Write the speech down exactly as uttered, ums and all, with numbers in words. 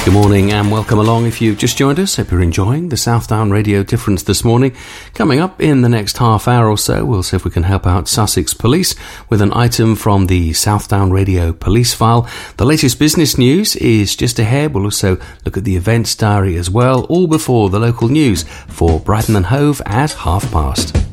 Good morning and welcome along. If you've just joined us, hope you're enjoying the Southdown Radio Difference this morning. Coming up in the next half hour or so, we'll see if we can help out Sussex Police with an item from the Southdown Radio Police File. The latest business news is just ahead. We'll also look at the events diary as well, all before the local news for Brighton and Hove at half past.